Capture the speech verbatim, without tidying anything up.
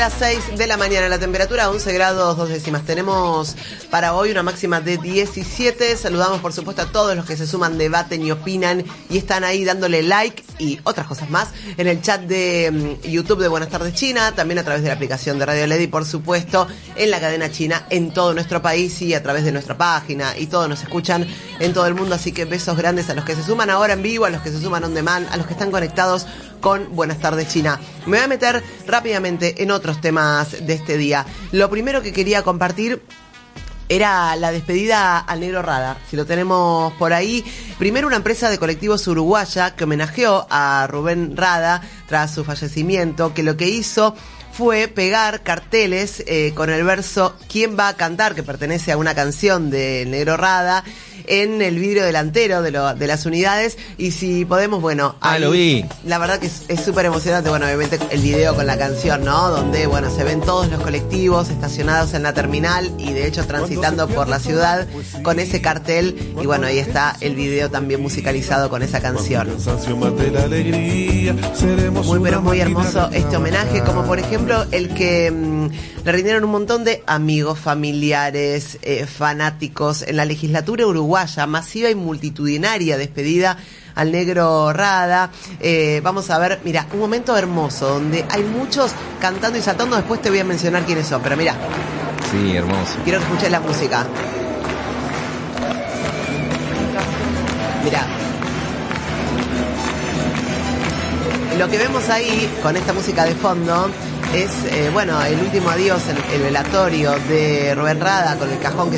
A las seis de la mañana, la temperatura once grados dos décimas. Tenemos para hoy una máxima de diecisiete. Saludamos por supuesto a todos los que se suman, debaten y opinan y están ahí dándole like y otras cosas más en el chat de um, YouTube de Buenas Tardes China, también a través de la aplicación de Radio Ledi, por supuesto, en la cadena china en todo nuestro país y a través de nuestra página, y todos nos escuchan en todo el mundo, así que besos grandes a los que se suman ahora en vivo, a los que se suman on demand, a los que están conectados con Buenas Tardes China. Me voy a meter rápidamente en otros temas de este día. Lo primero que quería compartir era la despedida al Negro Rada, si lo tenemos por ahí. Primero, una empresa de colectivos uruguaya que homenajeó a Rubén Rada tras su fallecimiento, que lo que hizo fue pegar carteles eh, con el verso ¿Quién va a cantar?, que pertenece a una canción del Negro Rada, en el vidrio delantero de, lo, de las unidades. Y si podemos, bueno, ah, ahí, lo vi. La verdad que es súper emocionante. Bueno, obviamente el video con la canción, ¿no? Donde, bueno, se ven todos los colectivos estacionados en la terminal y de hecho transitando por la ciudad con ese cartel. Y bueno, ahí está el video también musicalizado con esa canción. Muy, pero muy hermoso este homenaje, como por ejemplo el que mmm, le rindieron un montón de amigos, familiares, eh, fanáticos en la legislatura uruguaya. Masiva y multitudinaria despedida al Negro Rada. Eh, vamos a ver, mira, un momento hermoso donde hay muchos cantando y saltando. Después te voy a mencionar quiénes son, pero mira. Sí, hermoso. Quiero que escuches la música. Mira. Lo que vemos ahí con esta música de fondo es, eh, bueno, el último adiós, el, el velatorio de Rubén Rada con el cajón que